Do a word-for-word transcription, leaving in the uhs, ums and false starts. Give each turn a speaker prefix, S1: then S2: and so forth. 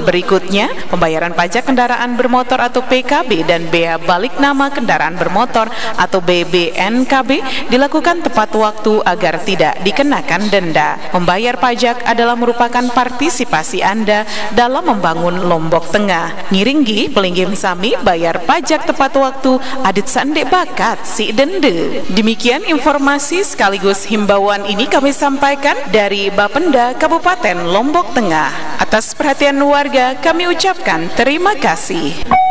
S1: Berikutnya, pembayaran pajak kendaraan bermotor atau P K B dan bea balik nama kendaraan bermotor atau B B N K B dilakukan tepat waktu agar tidak dikenakan denda. Membayar pajak adalah merupakan partisipasi Anda dalam membangun Lombok Tengah. Ngiringgi pelinggim sami bayar pajak tepat waktu adit sandek bakat si dende. Demikian informasi sekaligus himbauan ini kami sampaikan dari Bapenda Kabupaten Lombok Tengah. Atas perhatian warga kami ucapkan terima kasih.